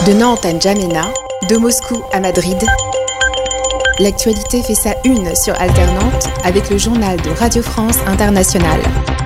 De Nantes à N'Djamena, de Moscou à Madrid, l'actualité fait sa une sur Alternante avec le journal de Radio France Internationale.